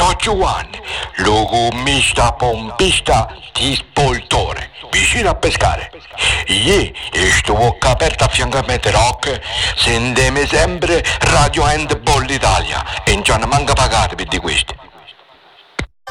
So Giovanni, lo commista pompista di Spoltore, vicino a pescare. Io sto bocca aperta a fiancamente rock, sentemi sempre Radio Handball Italia e non ci hanno manca pagare per di questi.